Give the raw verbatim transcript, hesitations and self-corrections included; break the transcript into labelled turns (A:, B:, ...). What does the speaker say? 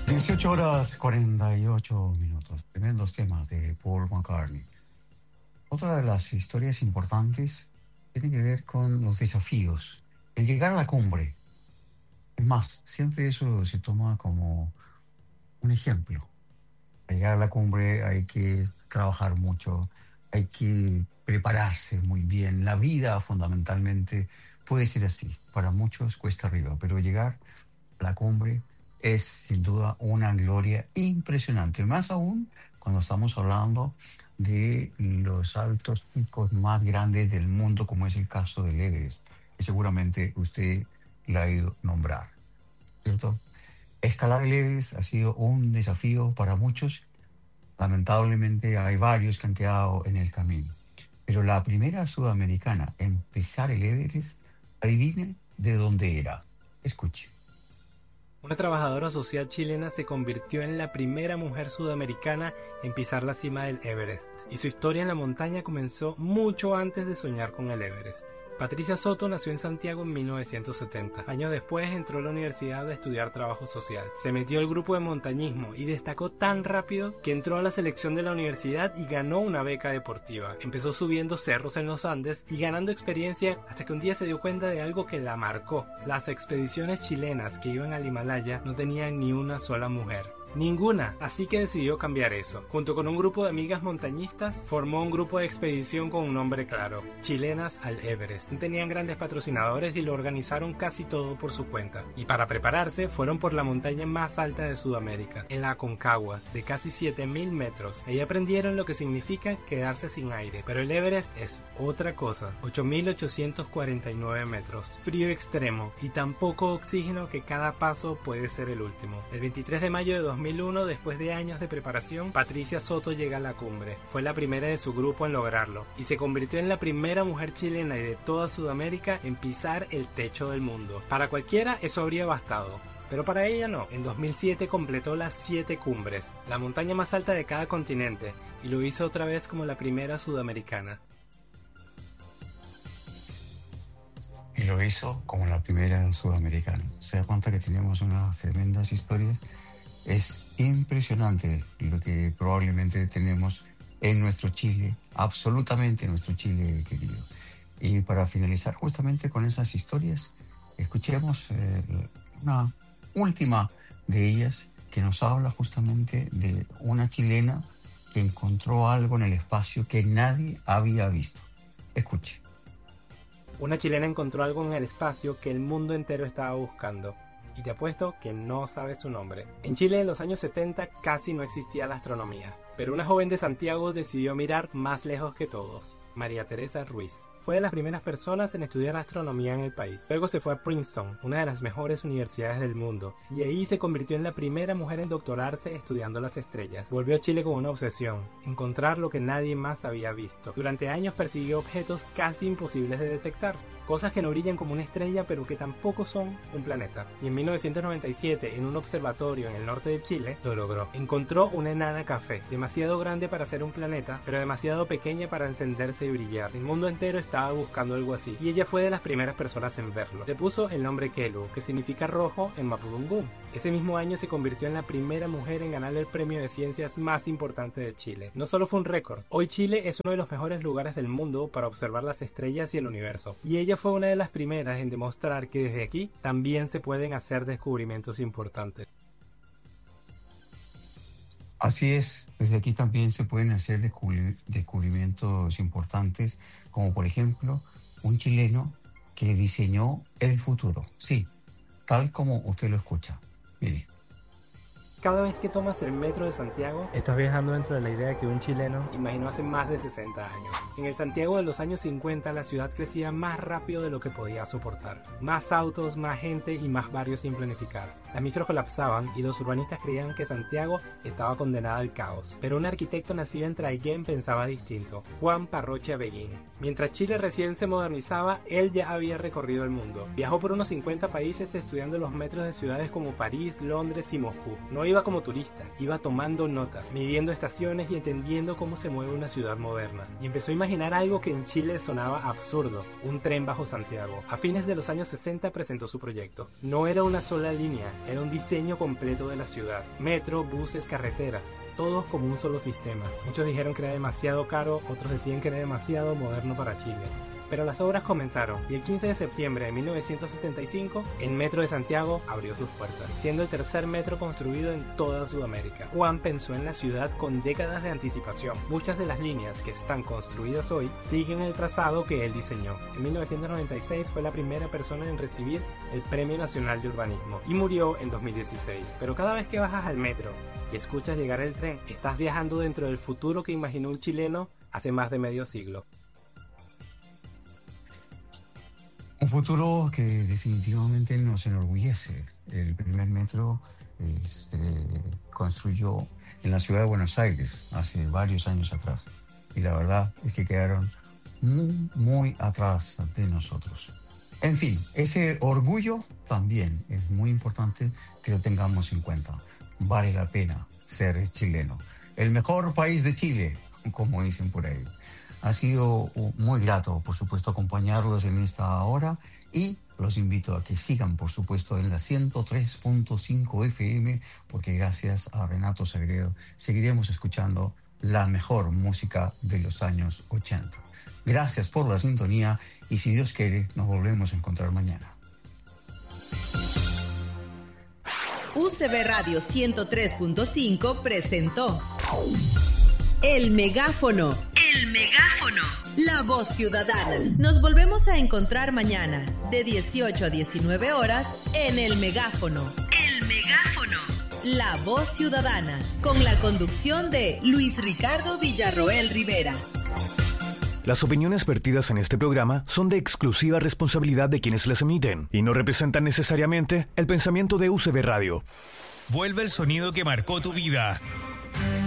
A: dieciocho horas cuarenta y ocho minutos. Tremendos temas de Paul McCartney. Otra de las historias importantes tiene que ver con los desafíos. El llegar a la cumbre. Es más, siempre eso se toma como un ejemplo. Para llegar a la cumbre hay que trabajar mucho, hay que prepararse muy bien. La vida fundamentalmente puede ser así. Para muchos cuesta arriba, pero llegar la cumbre es sin duda una gloria impresionante, más aún cuando estamos hablando de los altos picos más grandes del mundo, como es el caso del Everest, que seguramente usted la ha oído nombrar, ¿cierto? Escalar el Everest ha sido un desafío para muchos. Lamentablemente hay varios que han quedado en el camino. Pero la primera sudamericana en pisar el Everest, adivine de dónde era. Escuche.
B: Una trabajadora social chilena se convirtió en la primera mujer sudamericana en pisar la cima del Everest, y su historia en la montaña comenzó mucho antes de soñar con el Everest. Patricia Soto nació en Santiago en mil novecientos setenta. Años después entró a la universidad a estudiar trabajo social. Se metió al grupo de montañismo y destacó tan rápido que entró a la selección de la universidad y ganó una beca deportiva. Empezó subiendo cerros en los Andes y ganando experiencia hasta que un día se dio cuenta de algo que la marcó. Las expediciones chilenas que iban al Himalaya no tenían ni una sola mujer. Ninguna, así que decidió cambiar eso. Junto con un grupo de amigas montañistas, formó un grupo de expedición con un nombre claro: Chilenas al Everest. Tenían grandes patrocinadores y lo organizaron casi todo por su cuenta. Y para prepararse, fueron por la montaña más alta de Sudamérica, el Aconcagua, de casi siete mil metros. Ahí aprendieron lo que significa quedarse sin aire. Pero el Everest es otra cosa: ocho mil ochocientos cuarenta y nueve metros, frío extremo y tan poco oxígeno que cada paso puede ser el último. El veintitrés de mayo de dos mil uno, después de años de preparación, Patricia Soto llega a la cumbre. Fue la primera de su grupo en lograrlo y se convirtió en la primera mujer chilena y de toda Sudamérica en pisar el techo del mundo. Para cualquiera eso habría bastado, pero para ella no. En dos mil siete completó las siete cumbres, la montaña más alta de cada continente, y lo hizo otra vez como la primera sudamericana.
A: Y lo hizo como la primera sudamericana. Se da cuenta que tenemos unas tremendas historias. Es impresionante lo que probablemente tenemos en nuestro Chile, absolutamente en nuestro Chile querido. Y para finalizar justamente con esas historias, escuchemos eh, una última de ellas que nos habla justamente de una chilena que encontró algo en el espacio que nadie había visto. Escuche.
B: Una chilena encontró algo en el espacio que el mundo entero estaba buscando. Y te apuesto que no sabes su nombre. En Chile en los años setenta casi no existía la astronomía, pero una joven de Santiago decidió mirar más lejos que todos: María Teresa Ruiz. Fue de las primeras personas en estudiar astronomía en el país. Luego se fue a Princeton, una de las mejores universidades del mundo, y ahí se convirtió en la primera mujer en doctorarse estudiando las estrellas. Volvió a Chile con una obsesión: encontrar lo que nadie más había visto. Durante años persiguió objetos casi imposibles de detectar, cosas que no brillan como una estrella pero que tampoco son un planeta. Y en mil novecientos noventa y siete, en un observatorio en el norte de Chile, lo logró. Encontró una enana café, demasiado grande para ser un planeta, pero demasiado pequeña para encenderse y brillar. El mundo entero estaba buscando algo así, y ella fue de las primeras personas en verlo. Le puso el nombre Kelu, que significa rojo en mapudungún. Ese mismo año se convirtió en la primera mujer en ganar el premio de ciencias más importante de Chile. No solo fue un récord, hoy Chile es uno de los mejores lugares del mundo para observar las estrellas y el universo, y ella fue una de las primeras en demostrar que desde aquí también se pueden hacer descubrimientos importantes.
A: Así es, desde aquí también se pueden hacer descubri- descubrimientos importantes, como por ejemplo un chileno que diseñó el futuro. Sí, tal como usted lo escucha. Mire.
B: Cada vez que tomas el metro de Santiago, estás viajando dentro de la idea que un chileno imaginó hace más de sesenta años. En el Santiago de los años cincuenta, la ciudad crecía más rápido de lo que podía soportar. Más autos, más gente y más barrios sin planificar. Las micros colapsaban y los urbanistas creían que Santiago estaba condenada al caos. Pero un arquitecto nacido en Traiguén pensaba distinto: Juan Parroche Beguín. Mientras Chile recién se modernizaba, él ya había recorrido el mundo. Viajó por unos cincuenta países estudiando los metros de ciudades como París, Londres y Moscú. No iba como turista, iba tomando notas, midiendo estaciones y entendiendo cómo se mueve una ciudad moderna. Y empezó a imaginar algo que en Chile sonaba absurdo, un tren bajo Santiago. A fines de los años sesenta presentó su proyecto. No era una sola línea, era un diseño completo de la ciudad. Metro, buses, carreteras, todos como un solo sistema. Muchos dijeron que era demasiado caro, otros decían que era demasiado moderno para Chile. Pero las obras comenzaron y el quince de septiembre de mil novecientos setenta y cinco el Metro de Santiago abrió sus puertas, siendo el tercer metro construido en toda Sudamérica. Juan pensó en la ciudad con décadas de anticipación. Muchas de las líneas que están construidas hoy siguen el trazado que él diseñó. En mil novecientos noventa y seis fue la primera persona en recibir el Premio Nacional de Urbanismo y murió en dos mil dieciséis. Pero cada vez que bajas al metro y escuchas llegar el tren, estás viajando dentro del futuro que imaginó un chileno hace más de medio siglo.
A: Un futuro que definitivamente nos enorgullece. El primer metro eh, se construyó en la ciudad de Buenos Aires hace varios años atrás. Y la verdad es que quedaron muy, muy atrás de nosotros. En fin, ese orgullo también es muy importante que lo tengamos en cuenta. Vale la pena ser chileno. El mejor país de Chile, como dicen por ahí. Ha sido muy grato, por supuesto, acompañarlos en esta hora y los invito a que sigan, por supuesto, en la ciento tres punto cinco F M, porque gracias a Renato Sagredo seguiremos escuchando la mejor música de los años ochenta. Gracias por la sintonía y, si Dios quiere, nos volvemos a encontrar mañana.
C: U C B Radio ciento tres punto cinco presentó El Megáfono. El Megáfono. La voz ciudadana. Nos volvemos a encontrar mañana, de dieciocho a diecinueve horas, en El Megáfono. El Megáfono. La voz ciudadana. Con la conducción de Luis Ricardo Villarroel Rivera.
D: Las opiniones vertidas en este programa son de exclusiva responsabilidad de quienes las emiten y no representan necesariamente el pensamiento de U C B Radio.
E: Vuelve el sonido que marcó tu vida.